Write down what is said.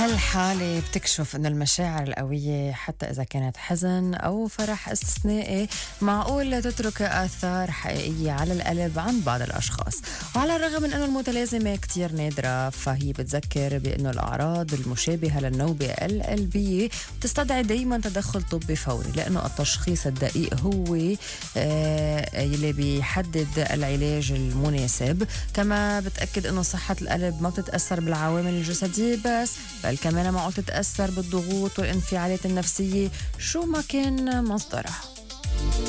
هالحالة بتكشف أن المشاعر القوية حتى إذا كانت حزن أو فرح استثنائي معقول تترك آثار حقيقية على القلب عند بعض الأشخاص. وعلى الرغم من أنه المتلازمة كتير نادرة، فهي بتذكر بأنه الأعراض المشابهة للنوبة القلبية تستدعي دايما تدخل طبي فوري، لأنه التشخيص الدقيق هو يلي بيحدد العلاج المناسب. كما بتأكد أنه صحة القلب ما بتتأثر بالعوامل الجسدية بس، بل كمان معه تتأثر بالضغوط والانفعالات النفسية شو ما كان مصدرها.